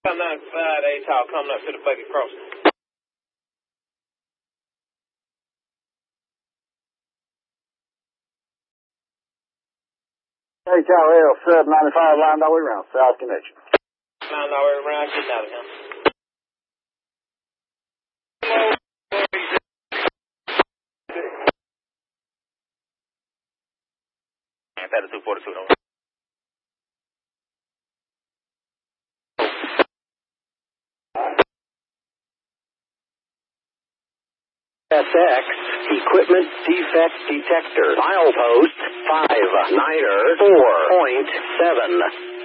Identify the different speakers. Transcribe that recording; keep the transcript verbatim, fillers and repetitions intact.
Speaker 1: ninety-five, A T O L coming up to the Bucket Crossing.
Speaker 2: H L L, sub ninety-five, line all the way around, south connection.
Speaker 1: Line all the way around, get out of here. That's two forty-two, don't
Speaker 3: S X Equipment Defect Detector. Milepost five niner four point seven.